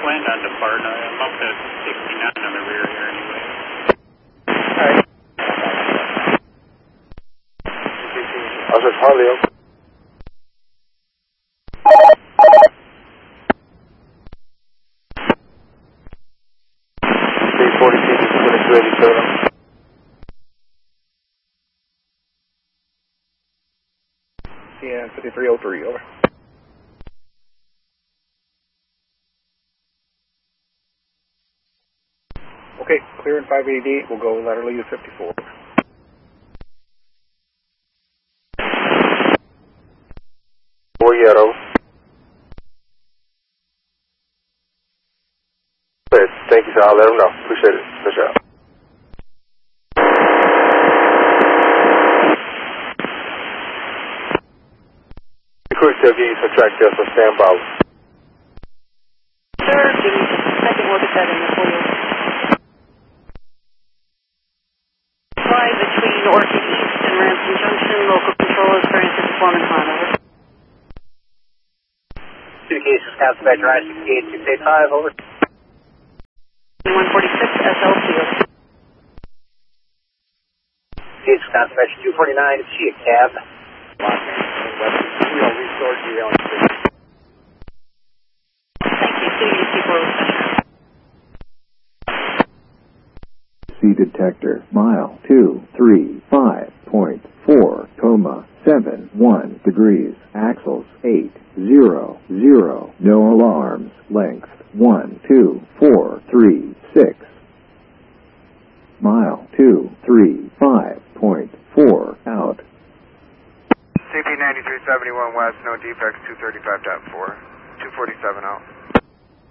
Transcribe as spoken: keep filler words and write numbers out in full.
land on depart. I'm up at sixty-nine on the rear here anyway. Alright. I was at Harley. three forty-six, twenty-two eighty-seven. C N fifty-three oh three, over. Okay, clearing five eighty D, we'll go laterally to fifty-four. Four yellow. Thank you, sir. I'll let them know. Appreciate it. Good job. Quick, they'll give you some track there, so stand by. Sir, give me just a second. We'll get that in there for you. Fly between Orchid East and Ransom Junction. Local control is granted to Foreman Han, over. Two cases, Wisconsin Vector I sixty-eight six eighty-five, over. one forty-six S L C, over. Case Wisconsin Vector two forty-nine, see a cab. We all restored you on Thank you. C D C four with C detector, mile two three five point four, coma seven one degrees, axles eight zero zero, no alarms, length one two four three six, mile two three five point four, out. C P ninety-three seventy-one west, no defects, two thirty-five point four, two forty-seven out.